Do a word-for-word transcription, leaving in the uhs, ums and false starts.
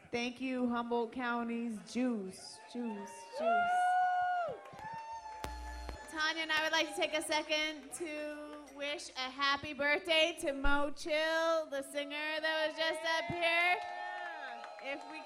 Thank you, Humboldt County's Juice, Juice, Juice. Tanya and I would like to take a second to wish a happy birthday to Mo Chill, the singer that was just up here. If we